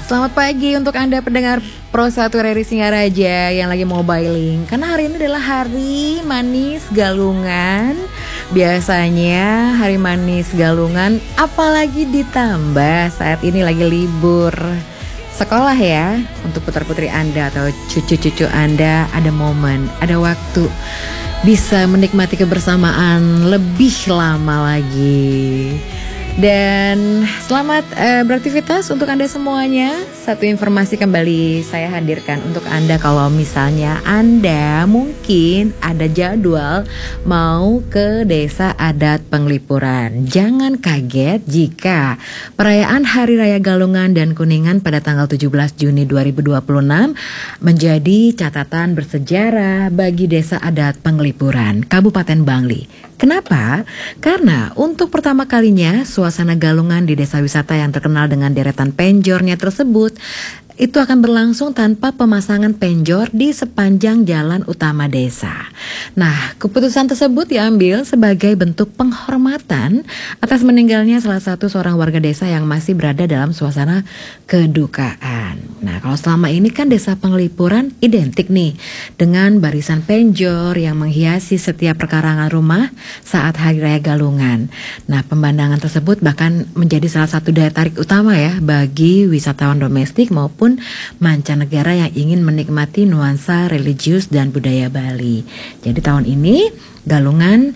Selamat pagi untuk Anda pendengar Pro 1 RRI Singaraja yang lagi mobiling. Karena hari ini adalah hari manis Galungan. Biasanya hari manis Galungan, apalagi ditambah saat ini lagi libur sekolah ya. Untuk putra-putri Anda atau cucu-cucu Anda ada momen, ada waktu bisa menikmati kebersamaan lebih lama lagi. Dan selamat beraktivitas untuk Anda semuanya. Satu informasi kembali saya hadirkan untuk Anda. Kalau misalnya Anda mungkin ada jadwal mau ke desa adat Penglipuran, jangan kaget jika perayaan Hari Raya Galungan dan Kuningan pada tanggal 17 Juni 2026 menjadi catatan bersejarah bagi desa adat Penglipuran, Kabupaten Bangli. Kenapa? Karena untuk pertama kalinya suasana galungan di desa wisata yang terkenal dengan deretan penjornya tersebut itu akan berlangsung tanpa pemasangan penjor di sepanjang jalan utama desa. Nah, keputusan tersebut diambil sebagai bentuk penghormatan atas meninggalnya salah satu seorang warga desa yang masih berada dalam suasana kedukaan. Nah, kalau selama ini kan desa Penglipuran identik nih dengan barisan penjor yang menghiasi setiap perkarangan rumah saat Hari Raya Galungan. Nah, pemandangan tersebut bahkan menjadi salah satu daya tarik utama ya bagi wisatawan domestik maupun mancanegara yang ingin menikmati nuansa religius dan budaya Bali. Jadi tahun ini Galungan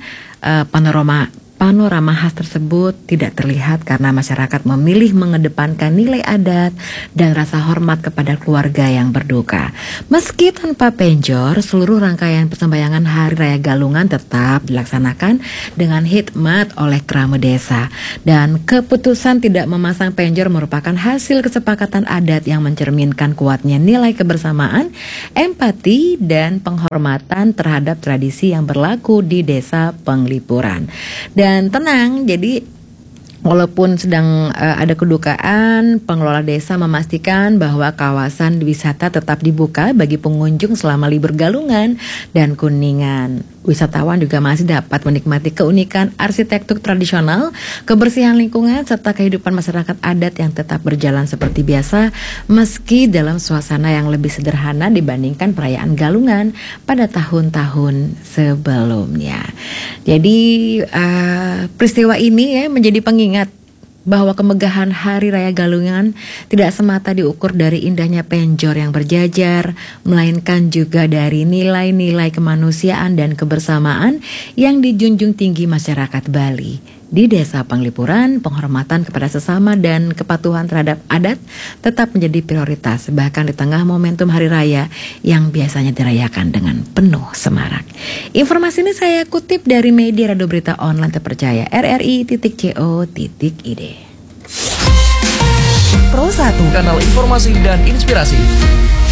panorama khas tersebut tidak terlihat karena masyarakat memilih mengedepankan nilai adat dan rasa hormat kepada keluarga yang berduka. Meski tanpa penjor, seluruh rangkaian persembahyangan Hari Raya Galungan tetap dilaksanakan dengan hikmat oleh Krama Desa. Dan keputusan tidak memasang penjor merupakan hasil kesepakatan adat yang mencerminkan kuatnya nilai kebersamaan, empati, dan penghormatan terhadap tradisi yang berlaku di desa Penglipuran. Dan tenang, jadi walaupun sedang ada kedukaan, pengelola desa memastikan bahwa kawasan wisata tetap dibuka bagi pengunjung selama libur Galungan dan Kuningan. Wisatawan juga masih dapat menikmati keunikan arsitektur tradisional, kebersihan lingkungan, serta kehidupan masyarakat adat yang tetap berjalan seperti biasa meski dalam suasana yang lebih sederhana dibandingkan perayaan Galungan pada tahun-tahun sebelumnya. Jadi peristiwa ini ya menjadi pengingat bahwa kemegahan Hari Raya Galungan tidak semata diukur dari indahnya penjor yang berjajar, melainkan juga dari nilai-nilai kemanusiaan dan kebersamaan yang dijunjung tinggi masyarakat Bali. Di desa Penglipuran, penghormatan kepada sesama dan kepatuhan terhadap adat tetap menjadi prioritas, bahkan di tengah momentum Hari Raya yang biasanya dirayakan dengan penuh semarak. Informasi ini saya kutip dari media radio berita online terpercaya rri.co.id. Pro 1, kanal informasi dan inspirasi.